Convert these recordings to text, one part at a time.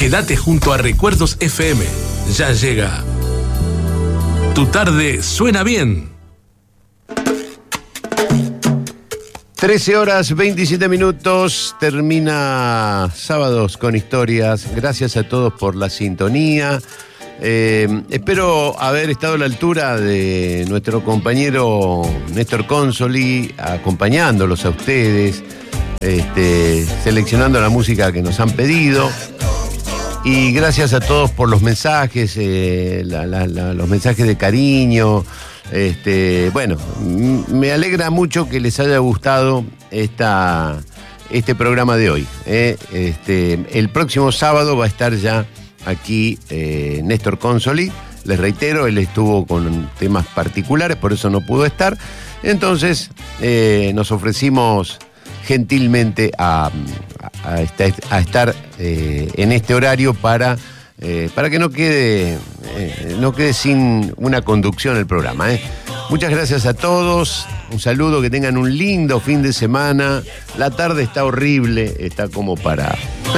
Quédate junto a Recuerdos FM. Ya llega. Tu tarde suena bien. 13:27. Termina Sábados con Historias. Gracias a todos por la sintonía. Espero haber estado a la altura de nuestro compañero Néstor Consoli, acompañándolos a ustedes, seleccionando la música que nos han pedido. Y gracias a todos por los mensajes, los mensajes de cariño. Bueno, me alegra mucho que les haya gustado este programa de hoy. El próximo sábado va a estar ya aquí Néstor Consoli. Les reitero, él estuvo con temas particulares, por eso no pudo estar. Entonces nos ofrecimos gentilmente a estar en este horario para que no quede sin una conducción el programa. Muchas gracias a todos, un saludo, que tengan un lindo fin de semana. La tarde está horrible, está como para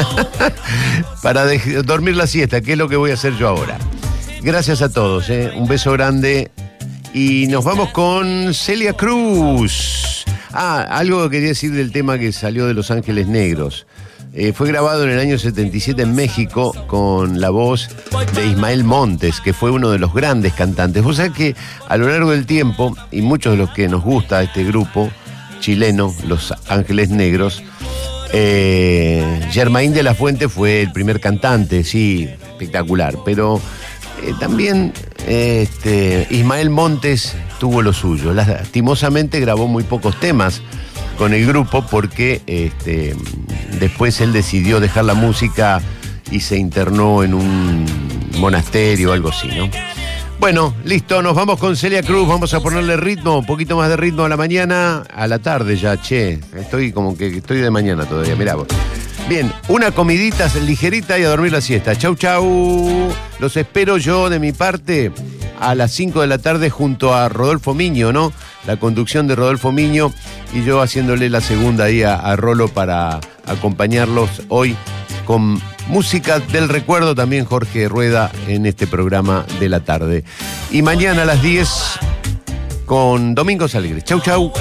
dormir la siesta, que es lo que voy a hacer yo ahora. Gracias a todos, un beso grande y nos vamos con Celia Cruz. Algo que quería decir del tema que salió de Los Ángeles Negros. Fue grabado en el año 77 en México con la voz de Ismael Montes, que fue uno de los grandes cantantes. Vos sabés que a lo largo del tiempo, y muchos de los que nos gusta este grupo chileno, Los Ángeles Negros, Germain de la Fuente fue el primer cantante, sí, espectacular, pero también Ismael Montes tuvo lo suyo. Lastimosamente grabó muy pocos temas con el grupo porque después él decidió dejar la música y se internó en un monasterio o algo así, ¿no? Bueno, listo, nos vamos con Celia Cruz, vamos a ponerle ritmo, un poquito más de ritmo a la mañana, a la tarde ya, estoy como que estoy de mañana todavía, mirá vos. Bien, una comidita ligerita y a dormir la siesta. Chau, chau. Los espero yo de mi parte a las 5 de la tarde junto a Rodolfo Miño, ¿no? La conducción de Rodolfo Miño y yo haciéndole la segunda ahí a Rolo para acompañarlos hoy con música del recuerdo, también Jorge Rueda en este programa de la tarde. Y mañana a las 10 con Domingos Alegres. Chau, chau.